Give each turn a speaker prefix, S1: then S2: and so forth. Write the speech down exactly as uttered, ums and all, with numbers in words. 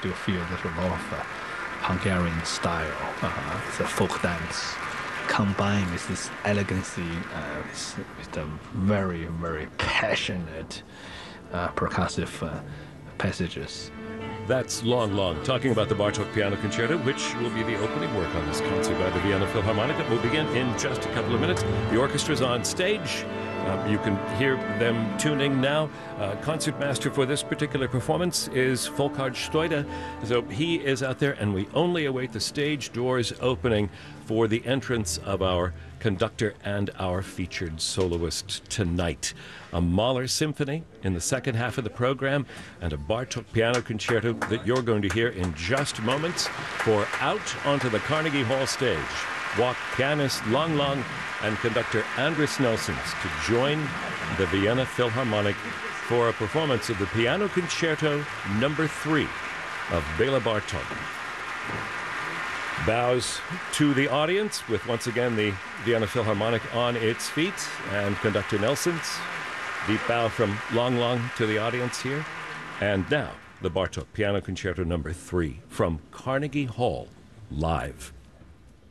S1: still feel there's a lot of uh, Hungarian style. Uh, it's a folk dance combined with this elegancy, uh, with, with the very, very passionate uh, percussive uh, passages.
S2: That's Long Long, talking about the Bartók Piano Concerto, which will be the opening work on this concert by the Vienna Philharmonic. It will begin in just a couple of minutes. The orchestra's on stage. Uh, you can hear them tuning now. Uh, concertmaster for this particular performance is Volkard Stoida. So he is out there, and we only await the stage doors opening for the entrance of our conductor and our featured soloist tonight. A Mahler Symphony in the second half of the program, and a Bartók Piano Concerto that you're going to hear in just moments. For Out Onto the Carnegie Hall stage walk pianist Long Long and conductor Andris Nelsons to join the Vienna Philharmonic for a performance of the Piano Concerto number three of Béla Bartók. Bows to the audience with once again the Vienna Philharmonic on its feet and conductor Nelsons. Deep bow from Long Long to the audience here. And now the Bartók Piano Concerto number three from Carnegie Hall live.